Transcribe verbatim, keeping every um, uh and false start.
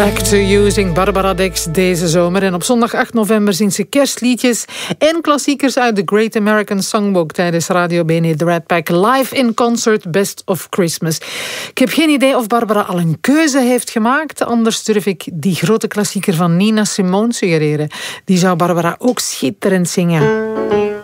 Back to Using Barbara Dex deze zomer. En op zondag acht november zingt ze kerstliedjes en klassiekers uit de Great American Songbook tijdens Radio B N E The Red Pack Live in Concert Best of Christmas. Ik heb geen idee of Barbara al een keuze heeft gemaakt. Anders durf ik die grote klassieker van Nina Simone suggereren. Die zou Barbara ook schitterend zingen.